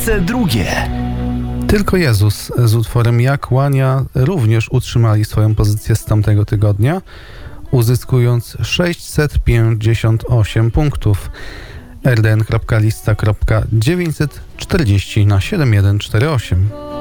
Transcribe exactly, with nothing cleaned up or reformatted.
Miejsce drugie. Tylko Jezus z utworem Jak łania również utrzymali swoją pozycję z tamtego tygodnia, uzyskując sześćset pięćdziesiąt osiem punktów. r d n kropka lista kropka dziewięćset czterdzieści na siedem jeden cztery osiem.